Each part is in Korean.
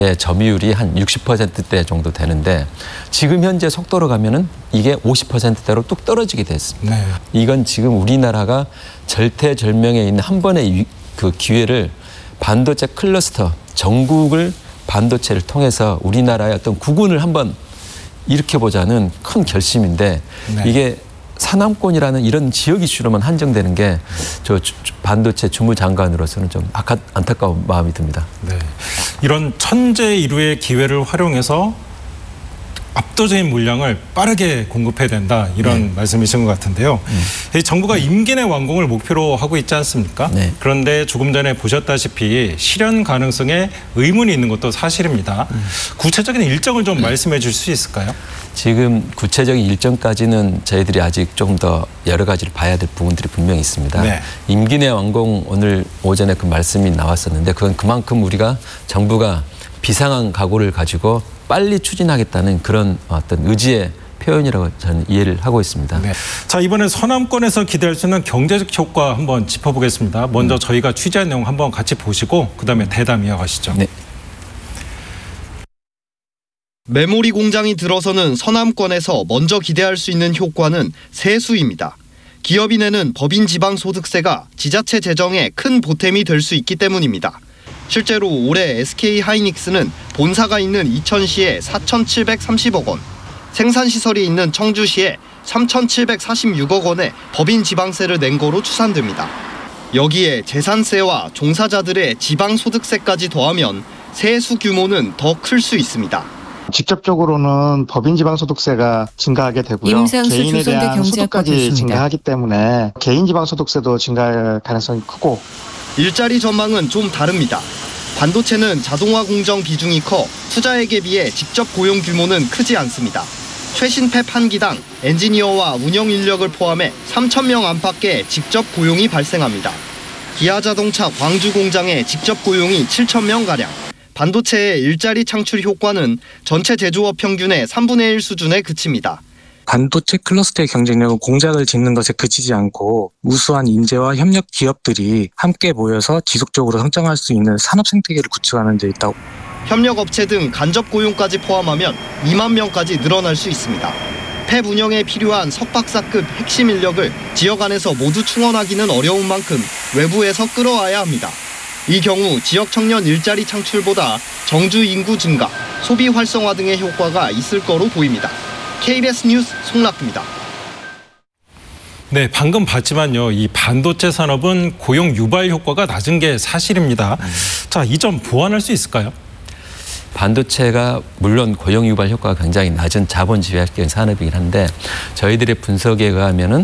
점유율이 한 60%대 정도 되는데 지금 현재 속도로 가면은 이게 50%대로 뚝 떨어지게 됐습니다. 네. 이건 지금 우리나라가 절대절명에 있는 한 번의 그 기회를 반도체 클러스터 전국을 반도체를 통해서 우리나라의 어떤 국운을 한번 일으켜보자는 큰 결심인데 네. 이게 사남권이라는 이런 지역 이슈로만 한정되는 게 저 반도체 주무장관으로서는 좀 안타까운 마음이 듭니다. 네. 이런 천재 일우의 기회를 활용해서 압도적인 물량을 빠르게 공급해야 된다 이런 말씀이신 것 같은데요. 이 정부가 임기 내 완공을 목표로 하고 있지 않습니까? 네. 그런데 조금 전에 보셨다시피 실현 가능성에 의문이 있는 것도 사실입니다. 구체적인 일정을 좀 말씀해 줄 수 있을까요? 지금 구체적인 일정까지는 저희들이 아직 조금 더 여러 가지를 봐야 될 부분들이 분명히 있습니다. 네. 임기 내 완공 오늘 오전에 그 말씀이 나왔었는데 그건 그만큼 우리가 정부가 비상한 각오를 가지고 빨리 추진하겠다는 그런 어떤 의지의 표현이라고 저는 이해를 하고 있습니다. 네. 자, 이번에 서남권에서 기대할 수 있는 경제적 효과 한번 짚어보겠습니다. 먼저 저희가 취재한 내용 한번 같이 보시고 그다음에 대담 이어가시죠. 네. 메모리 공장이 들어서는 서남권에서 먼저 기대할 수 있는 효과는 세수입니다. 기업이 내는 법인 지방소득세가 지자체 재정에 큰 보탬이 될 수 있기 때문입니다. 실제로 올해 SK하이닉스는 본사가 있는 이천시에 4,730억 원, 생산시설이 있는 청주시에 3,746억 원의 법인 지방세를 낸 거로 추산됩니다. 여기에 재산세와 종사자들의 지방소득세까지 더하면 세수 규모는 더 클 수 있습니다. 직접적으로는 법인 지방소득세가 증가하게 되고요. 임상수 개인에 조선대 대한 경제학과 소득까지 교수입니다. 증가하기 때문에 개인 지방소득세도 증가할 가능성이 크고 일자리 전망은 좀 다릅니다. 반도체는 자동화 공정 비중이 커 투자액에 비해 직접 고용 규모는 크지 않습니다. 최신 팹 한 기당 엔지니어와 운영 인력을 포함해 3,000명 안팎의 직접 고용이 발생합니다. 기아자동차 광주 공장의 직접 고용이 7,000명가량. 반도체의 일자리 창출 효과는 전체 제조업 평균의 3분의 1 수준에 그칩니다. 반도체 클러스터의 경쟁력은 공장을 짓는 것에 그치지 않고 우수한 인재와 협력 기업들이 함께 모여서 지속적으로 성장할 수 있는 산업 생태계를 구축하는 데 있다고. 협력업체 등 간접 고용까지 포함하면 2만 명까지 늘어날 수 있습니다. 팹 운영에 필요한 석박사급 핵심 인력을 지역 안에서 모두 충원하기는 어려운 만큼 외부에서 끌어와야 합니다. 이 경우 지역 청년 일자리 창출보다 정주 인구 증가, 소비 활성화 등의 효과가 있을 거로 보입니다. KBS 뉴스 송락구입니다. 네, 방금 봤지만요. 이 반도체 산업은 고용 유발 효과가 낮은 게 사실입니다. 자, 이 점 보완할 수 있을까요? 반도체가 물론 고용 유발 효과가 굉장히 낮은 자본 지배학적인 산업이긴 한데 저희들의 분석에 의하면은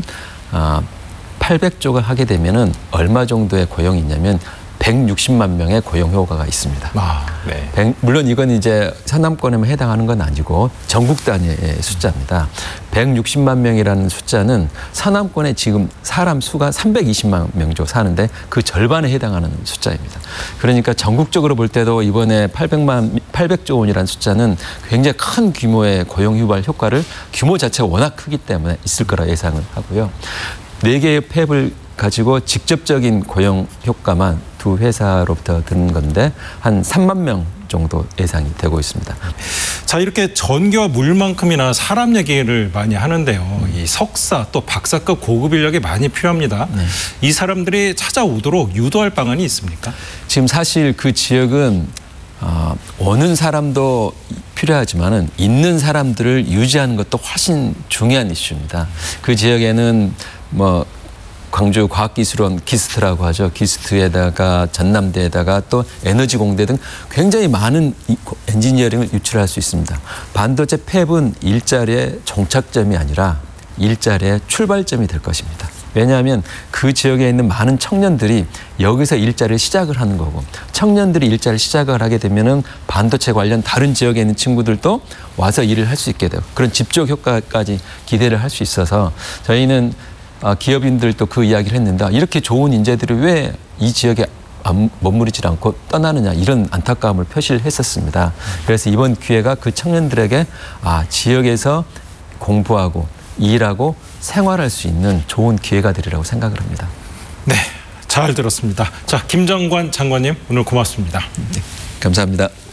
800조가 하게 되면은 얼마 정도의 고용이 있냐면 160만 명의 고용 효과가 있습니다. 네. 물론 이건 이제 서남권에만 해당하는 건 아니고 전국 단위의 숫자입니다. 160만 명이라는 숫자는 서남권에 지금 사람 수가 320만 명 정도 사는데 그 절반에 해당하는 숫자입니다. 그러니까 전국적으로 볼 때도 이번에 800조 원이라는 숫자는 굉장히 큰 규모의 고용 유발 효과를 규모 자체가 워낙 크기 때문에 있을 거라 예상을 하고요. 4개의 팹을 가지고 직접적인 고용 효과만 두 회사로부터 드는 건데 한 3만 명 정도 예상이 되고 있습니다. 자, 이렇게 전기와 물만큼이나 사람 얘기를 많이 하는데요. 이 석사 또 박사급 고급 인력이 많이 필요합니다. 네. 이 사람들이 찾아오도록 유도할 방안이 있습니까? 지금 사실 그 지역은 오는 사람도 필요하지만은 있는 사람들을 유지하는 것도 훨씬 중요한 이슈입니다. 그 지역에는 광주 과학기술원 기스트라고 하죠. 기스트에다가 전남대에다가 또 에너지공대 등 굉장히 많은 엔지니어링을 유출할 수 있습니다. 반도체 팹은 일자리의 종착점이 아니라 일자리의 출발점이 될 것입니다. 왜냐하면 그 지역에 있는 많은 청년들이 여기서 일자리를 시작을 하는 거고 청년들이 일자리를 시작을 하게 되면은 반도체 관련 다른 지역에 있는 친구들도 와서 일을 할 수 있게 돼요. 그런 집적 효과까지 기대를 할 수 있어서 저희는 기업인들도 그 이야기를 했는데 이렇게 좋은 인재들이 왜 이 지역에 머무르지 않고 떠나느냐 이런 안타까움을 표시를 했었습니다. 그래서 이번 기회가 그 청년들에게 지역에서 공부하고 일하고 생활할 수 있는 좋은 기회가 되리라고 생각을 합니다. 네, 잘 들었습니다. 자, 김정관 장관님 오늘 고맙습니다. 네, 감사합니다.